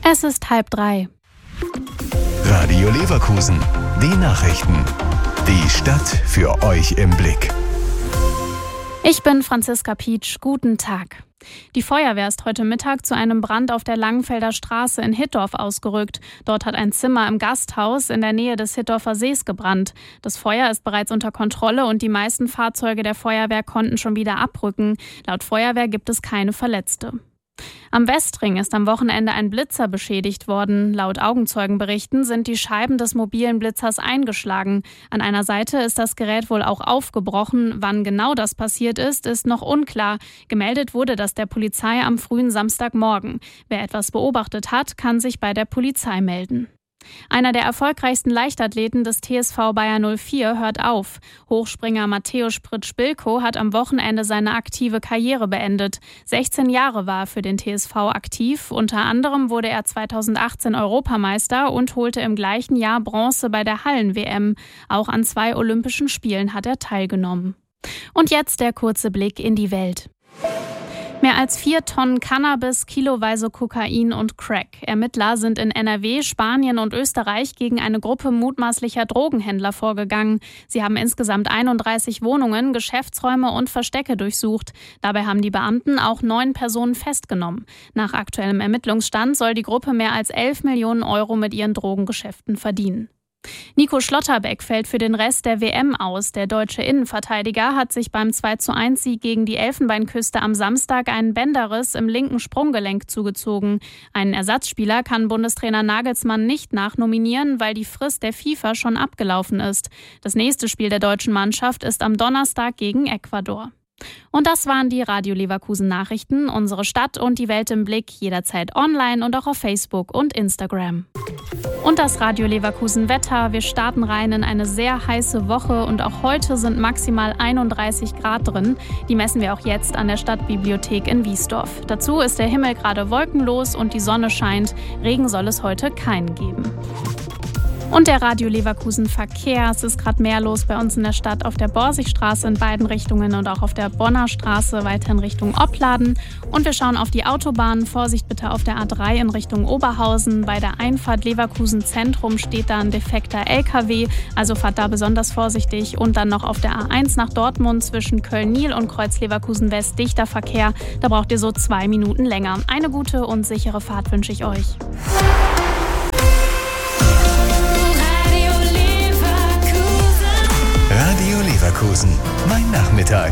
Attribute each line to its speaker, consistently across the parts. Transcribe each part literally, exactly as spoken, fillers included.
Speaker 1: Es ist halb drei.
Speaker 2: Radio Leverkusen, die Nachrichten. Die Stadt für euch im Blick.
Speaker 1: Ich bin Franziska Pietsch. Guten Tag. Die Feuerwehr ist heute Mittag zu einem Brand auf der Langenfelder Straße in Hittorf ausgerückt. Dort hat ein Zimmer im Gasthaus in der Nähe des Hittorfer Sees gebrannt. Das Feuer ist bereits unter Kontrolle und die meisten Fahrzeuge der Feuerwehr konnten schon wieder abrücken. Laut Feuerwehr gibt es keine Verletzte. Am Westring ist am Wochenende ein Blitzer beschädigt worden. Laut Augenzeugenberichten sind die Scheiben des mobilen Blitzers eingeschlagen. An einer Seite ist das Gerät wohl auch aufgebrochen. Wann genau das passiert ist, ist noch unklar. Gemeldet wurde das der Polizei am frühen Samstagmorgen. Wer etwas beobachtet hat, kann sich bei der Polizei melden. Einer der erfolgreichsten Leichtathleten des T S V Bayer null vier hört auf. Hochspringer Mateusz Pritsch-Bilko hat am Wochenende seine aktive Karriere beendet. sechzehn Jahre war er für den T S V aktiv. Unter anderem wurde er zweitausendachtzehn Europameister und holte im gleichen Jahr Bronze bei der Hallen-W M. Auch an zwei Olympischen Spielen hat er teilgenommen. Und jetzt der kurze Blick in die Welt. Mehr als vier Tonnen Cannabis, kiloweise Kokain und Crack. Ermittler sind in N R W, Spanien und Österreich gegen eine Gruppe mutmaßlicher Drogenhändler vorgegangen. Sie haben insgesamt einunddreißig Wohnungen, Geschäftsräume und Verstecke durchsucht. Dabei haben die Beamten auch neun Personen festgenommen. Nach aktuellem Ermittlungsstand soll die Gruppe mehr als elf Millionen Euro mit ihren Drogengeschäften verdienen. Nico Schlotterbeck fällt für den Rest der W M aus. Der deutsche Innenverteidiger hat sich beim zwei zu eins Sieg gegen die Elfenbeinküste am Samstag einen Bänderriss im linken Sprunggelenk zugezogen. Einen Ersatzspieler kann Bundestrainer Nagelsmann nicht nachnominieren, weil die Frist der FIFA schon abgelaufen ist. Das nächste Spiel der deutschen Mannschaft ist am Donnerstag gegen Ecuador. Und das waren die Radio Leverkusen Nachrichten. Unsere Stadt und die Welt im Blick, jederzeit online und auch auf Facebook und Instagram. Und das Radio Leverkusen Wetter. Wir starten rein in eine sehr heiße Woche und auch heute sind maximal einunddreißig Grad drin. Die messen wir auch jetzt an der Stadtbibliothek in Wiesdorf. Dazu ist der Himmel gerade wolkenlos und die Sonne scheint. Regen soll es heute keinen geben. Und der Radio Leverkusen Verkehr. Es ist gerade mehr los bei uns in der Stadt auf der Borsigstraße in beiden Richtungen und auch auf der Bonner Straße weiter in Richtung Opladen. Und wir schauen auf die Autobahn. Vorsicht bitte auf der A drei in Richtung Oberhausen. Bei der Einfahrt Leverkusen Zentrum steht da ein defekter L K W. Also fahrt da besonders vorsichtig. Und dann noch auf der A eins nach Dortmund zwischen Köln-Nil und Kreuz Leverkusen West dichter Verkehr. Da braucht ihr so zwei Minuten länger. Eine gute und sichere Fahrt wünsche ich euch.
Speaker 2: Radio Leverkusen, mein Nachmittag.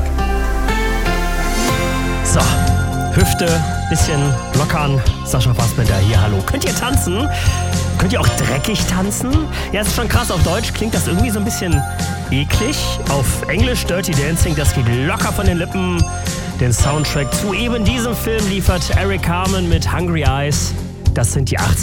Speaker 3: So, Hüfte, bisschen lockern. Sascha Fassbender hier, hallo. Könnt ihr tanzen? Könnt ihr auch dreckig tanzen? Ja, es ist schon krass. Auf Deutsch klingt das irgendwie so ein bisschen eklig. Auf Englisch Dirty Dancing, das geht locker von den Lippen. Den Soundtrack zu eben diesem Film liefert Eric Carmen mit Hungry Eyes. Das sind die achtziger.